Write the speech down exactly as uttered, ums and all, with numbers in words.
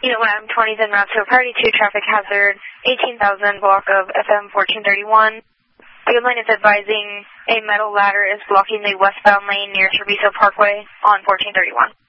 Unit one, Adam twenty, then route to a priority two traffic hazard, eighteen thousand block of F M fourteen thirty-one. The line is advising a metal ladder is blocking the westbound lane near Treviso Parkway on fourteen thirty-one.